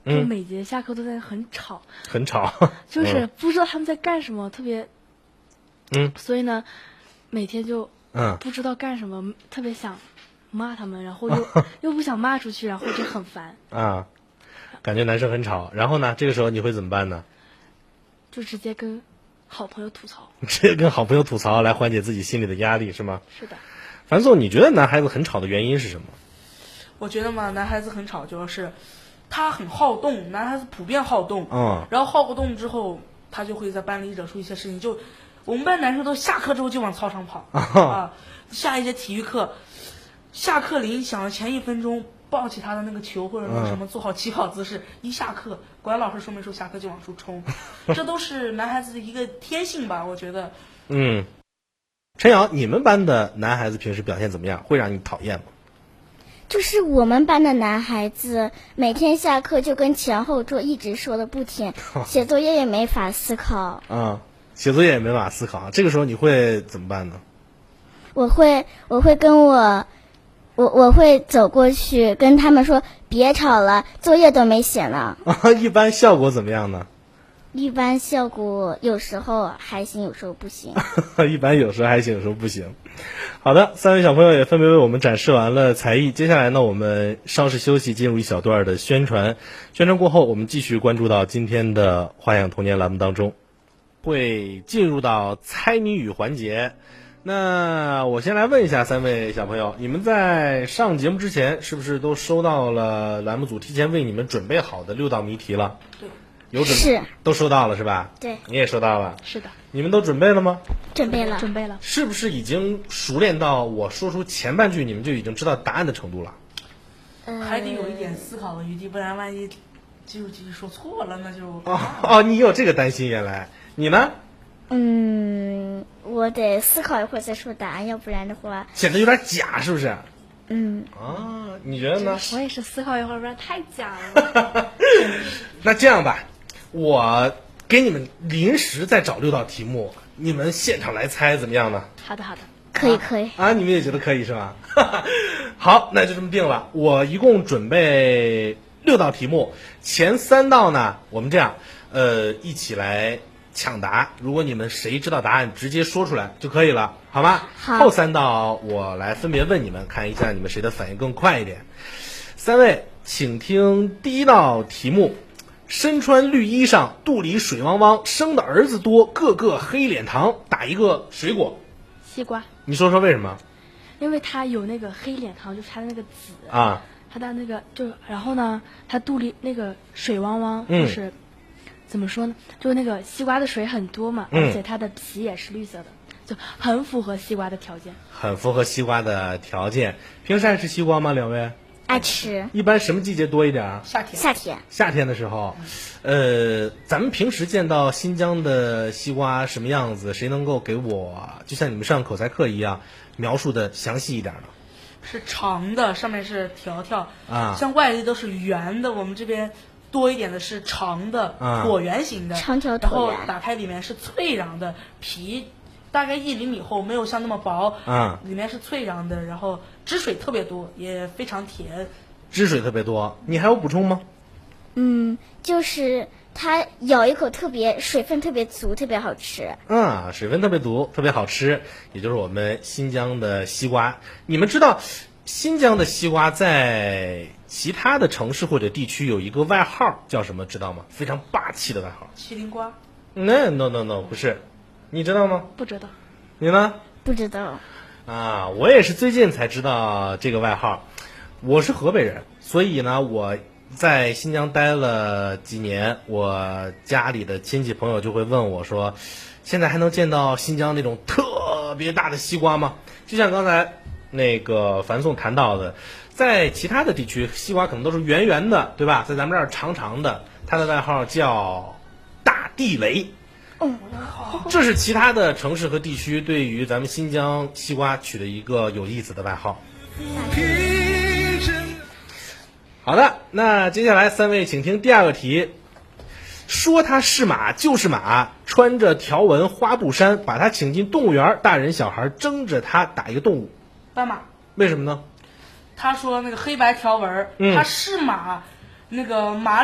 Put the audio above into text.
就每节下课都在很吵， 很吵， 就是不知道他们在干什么，特别，所以呢，每天就不知道干什么，特别想骂他们，然后又不想骂出去，然后就很烦啊，感觉男生很吵。然后呢，这个时候你会怎么办呢？ 就直接跟好朋友吐槽， 直接跟好朋友吐槽来缓解自己心里的压力，是吗？ 是的。 樊总，你觉得男孩子很吵的原因是什么？ 我觉得嘛，男孩子很吵，就是他很好动，男孩子普遍好动，然后好过动之后，他就会在班里惹出一些事情。就我们班男生都下课之后就往操场跑下一节体育课，下课铃响的前1分钟，抱起他的那个球或者那什么，做好起跑姿势，一下课，管老师说没说下课就往出冲，这都是男孩子的一个天性吧，我觉得。 陈瑶，你们班的男孩子平时表现怎么样？会让你讨厌吗？ 就是我们班的男孩子每天下课就跟前后桌一直说的不停，写作业也没法思考。 写作业也没法思考，这个时候你会怎么办呢？ 我会走过去跟他们说别吵了，作业都没写呢。 一般效果怎么样呢？ 一般效果有时候还行，有时候不行。 一般有时候还行，有时候不行。好的，3位小朋友也分别为我们展示完了才艺。接下来呢，我们稍事休息，进入一小段的宣传。宣传过后，我们继续关注到今天的花样童年栏目当中，会进入到猜谜语环节。那我先来问一下3位小朋友，你们在上节目之前是不是都收到了栏目组提前为你们准备好的6道谜题了？ 对。 是都收到了是吧？ 对， 你也收到了。 是的。 你们都准备了吗？ 准备了。 是不是已经熟练到我说出前半句你们就已经知道答案的程度了？ 还得有一点思考的余地，不然万一记住说错了那就你有这个担心，原来你呢？ 我得思考一会儿再说答案，要不然的话显得有点假，是不是？你觉得呢？ 我也是思考一会儿，不然太假了。 那这样吧，我给你们临时再找6道题目，你们现场来猜，怎么样呢？ 好的。 可以。 你们也觉得可以是吗？好，那就这么定了。我一共准备6道题目，前3道呢，我们这样，一起来抢答。如果你们谁知道答案，直接说出来就可以了，好吗？ 好。 后3道我来分别问你们，看一下你们谁的反应更快一点。3位，请听第1道题目。身穿绿衣裳，肚里水汪汪，生的儿子多，个个黑脸膛，打一个水果。 西瓜。 你说说为什么？ 因为他有那个黑脸膛，就是他的那个籽他的那个然后呢，他肚里那个水汪汪，就是怎么说呢？就是那个西瓜的水很多嘛，而且它的皮也是绿色的，就很符合西瓜的条件。平时爱吃西瓜吗？2位？ 爱吃。 一般什么季节多一点啊？ 夏天的时候。咱们平时见到新疆的西瓜什么样子？谁能够给我就像你们上口才课一样描述的详细一点呢？ 是长的，上面是条条像外地都是圆的，我们这边多一点的是长的椭圆形的， 长条然后打开里面是脆瓤的，皮大概1厘米厚，没有像那么薄里面是脆瓤的，然后汁水特别多，也非常甜。 汁水特别多，你还有补充吗？ 就是它咬一口水分特别足，特别好吃。 水分特别足，特别好吃，也就是我们新疆的西瓜。你们知道新疆的西瓜在其他的城市或者地区有一个外号叫什么？知道吗？非常霸气的外号。 麒麟瓜。 No， 不是。你知道吗？ 不知道。 你呢？ 不知道。 我也是最近才知道这个外号。我是河北人，所以呢，我在新疆待了几年，我家里的亲戚朋友就会问我说，现在还能见到新疆那种特别大的西瓜吗？就像刚才那个樊颂谈到的，在其他的地区西瓜可能都是圆圆的，对吧？在咱们这儿长长的，它的外号叫大地雷。这是其他的城市和地区对于咱们新疆西瓜取的一个有意思的外号。好的，那接下来3位请听第2个题。说他是马就是马，穿着条纹花布衫，把他请进动物园，大人小孩争着他打一个动物。 斑马。 为什么呢？ 他说那个黑白条纹，他是马，那个马